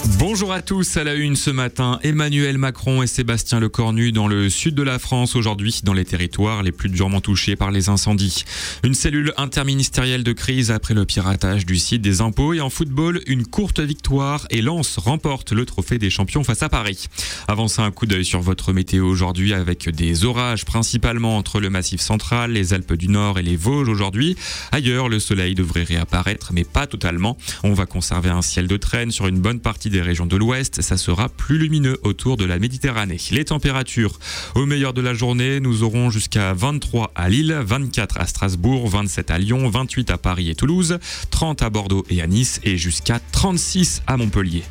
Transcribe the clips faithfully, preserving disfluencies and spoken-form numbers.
Bonjour à tous, à la une ce matin, Emmanuel Macron et Sébastien Lecornu dans le sud de la France aujourd'hui, dans les territoires les plus durement touchés par les incendies. Une cellule interministérielle de crise après le piratage du site des impôts et en football, une courte victoire et Lens remporte le trophée des champions face à Paris. Avant ça, un coup d'œil sur votre météo aujourd'hui avec des orages principalement entre le Massif central, les Alpes du Nord et les Vosges aujourd'hui. Ailleurs, le soleil devrait réapparaître mais pas totalement. On va conserver un ciel de traîne sur une bonne partie des régions de l'Ouest, ça sera plus lumineux autour de la Méditerranée. Les températures, au meilleur de la journée, nous aurons jusqu'à vingt-trois à Lille, vingt-quatre à Strasbourg, vingt-sept à Lyon, vingt-huit à Paris et Toulouse, trente à Bordeaux et à Nice et jusqu'à trente-six à Montpellier.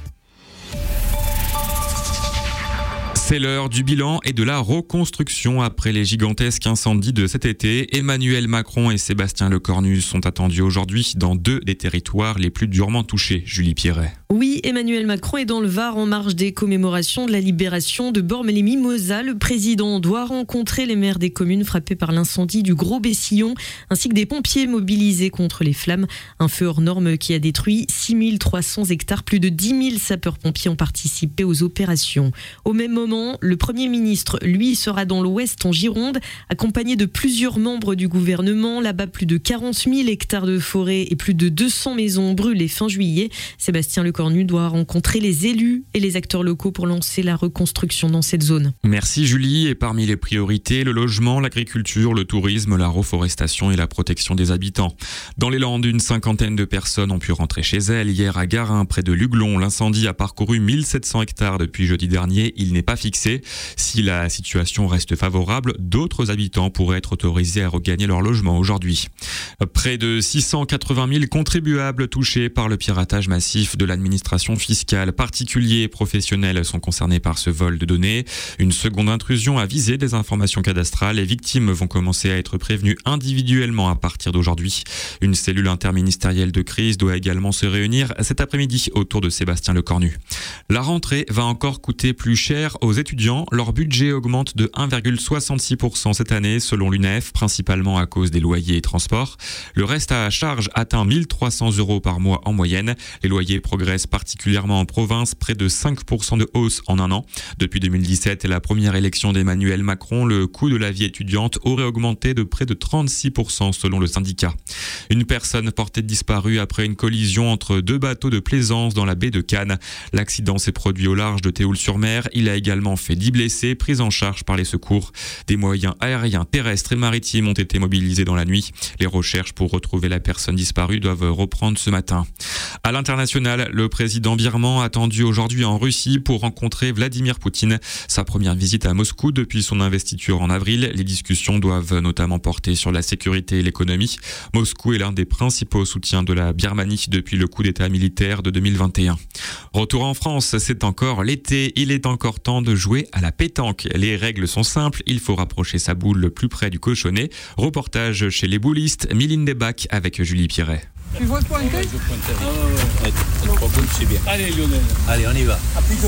C'est l'heure du bilan et de la reconstruction après les gigantesques incendies de cet été. Emmanuel Macron et Sébastien Lecornu sont attendus aujourd'hui dans deux des territoires les plus durement touchés. Julie Pierret. Oui, Emmanuel Macron est dans le Var en marge des commémorations de la libération de Bormes-les-Mimosas. Le président doit rencontrer les maires des communes frappées par l'incendie du Gros-Bessillon ainsi que des pompiers mobilisés contre les flammes. Un feu hors norme qui a détruit six mille trois cents hectares. Plus de dix mille sapeurs-pompiers ont participé aux opérations. Au même moment, le Premier ministre, lui, sera dans l'Ouest, en Gironde, accompagné de plusieurs membres du gouvernement. Là-bas, plus de quarante mille hectares de forêt et plus de deux cents maisons brûlées fin juillet. Sébastien Lecornu doit rencontrer les élus et les acteurs locaux pour lancer la reconstruction dans cette zone. Merci Julie. Et parmi les priorités, le logement, l'agriculture, le tourisme, la reforestation et la protection des habitants. Dans les Landes, une cinquantaine de personnes ont pu rentrer chez elles. Hier à Garin, près de Luglon, l'incendie a parcouru mille sept cents hectares depuis jeudi dernier. Il n'est pas fixé. Si la situation reste favorable, d'autres habitants pourraient être autorisés à regagner leur logement aujourd'hui. Près de six cent quatre-vingt mille contribuables touchés par le piratage massif de l'administration fiscale. Particuliers et professionnels sont concernés par ce vol de données. Une seconde intrusion a visé des informations cadastrales. Les victimes vont commencer à être prévenues individuellement à partir d'aujourd'hui. Une cellule interministérielle de crise doit également se réunir cet après-midi autour de Sébastien Lecornu. La rentrée va encore coûter plus cher aux étudiants. Leur budget augmente de un virgule soixante-six pour cent cette année selon l'U N E F, principalement à cause des loyers et transports. Le reste à charge atteint mille trois cents euros par mois en moyenne. Les loyers progressent particulièrement en province, près de cinq pour cent de hausse en un an. Depuis deux mille dix-sept et la première élection d'Emmanuel Macron, le coût de la vie étudiante aurait augmenté de près de trente-six pour cent selon le syndicat. Une personne portée disparue après une collision entre deux bateaux de plaisance dans la baie de Cannes. L'accident s'est produit au large de Théoul-sur-Mer. Il a également fait dix blessés pris en charge par les secours. Des moyens aériens, terrestres et maritimes ont été mobilisés dans la nuit. Les recherches pour retrouver la personne disparue doivent reprendre ce matin. À l'international, le président birman attendu aujourd'hui en Russie pour rencontrer Vladimir Poutine. Sa première visite à Moscou depuis son investiture en avril. Les discussions doivent notamment porter sur la sécurité et l'économie. Moscou est l'un des principaux soutiens de la Birmanie depuis le coup d'état militaire de deux mille vingt et un. Retour en France, c'est encore l'été. Il est encore temps de jouer à la pétanque. Les règles sont simples, il faut rapprocher sa boule le plus près du cochonnet. Reportage chez les boulistes, Mylène Desbacs avec Julie Pierret. Tu veux pointer? Ouais, je pointais. Oh, ouais. Trois boules, c'est bien. Allez Lionel. Allez, on y va.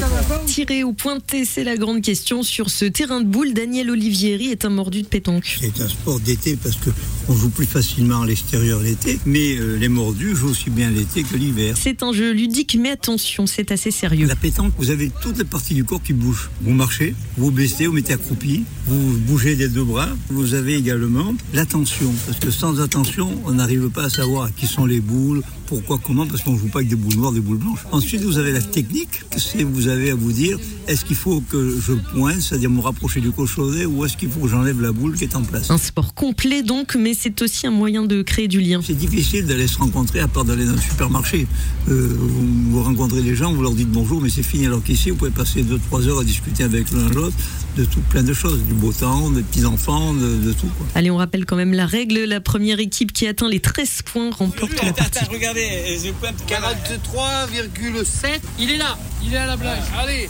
Tirer ou pointer, c'est la grande question. Sur ce terrain de boules, Daniel Olivieri est un mordu de pétanque. C'est un sport d'été parce qu'on joue plus facilement à l'extérieur l'été, mais euh, les mordus jouent aussi bien l'été que l'hiver. C'est un jeu ludique, mais attention, c'est assez sérieux. La pétanque, vous avez toutes les parties du corps qui bougent. Vous marchez, vous baissez, vous mettez accroupi, vous bougez des deux bras. Vous avez également l'attention, parce que sans attention, on n'arrive pas à savoir qui sont les boules, pourquoi, comment, parce qu'on ne joue pas avec des boules noires, des boules blanches. Ensuite, vous avez la technique, c'est vous avez à vous dire, est-ce qu'il faut que je pointe, c'est-à-dire me rapprocher du cochonnet, ou est-ce qu'il faut que j'enlève la boule qui est en place. Un sport complet donc, mais c'est aussi un moyen de créer du lien. C'est difficile d'aller se rencontrer à part d'aller dans le supermarché. Euh, vous, vous rencontrez les gens, vous leur dites bonjour, mais c'est fini. Alors qu'ici, vous pouvez passer deux trois heures à discuter avec l'un l'autre de tout plein de choses, du beau temps, des petits-enfants, de, de tout, quoi. Allez, on rappelle quand même la règle. La première équipe qui atteint les treize points remporte la partie. Attends, regardez, je pointe quarante-trois virgule sept. Il est là, il est à la plage. Allez.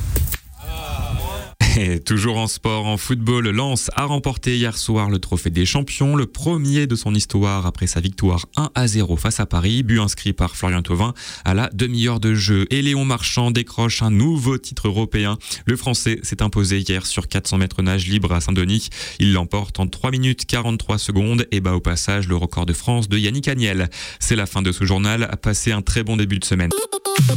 Et toujours en sport, en football, Lens a remporté hier soir le trophée des champions, le premier de son histoire après sa victoire un à zéro face à Paris, but inscrit par Florian Thauvin à la demi-heure de jeu. Et Léon Marchand décroche un nouveau titre européen. Le Français s'est imposé hier sur quatre cents mètres nage libre à Saint-Denis. Il l'emporte en trois minutes quarante-trois secondes et bat au passage le record de France de Yannick Agnel. C'est la fin de ce journal. Passez un très bon début de semaine.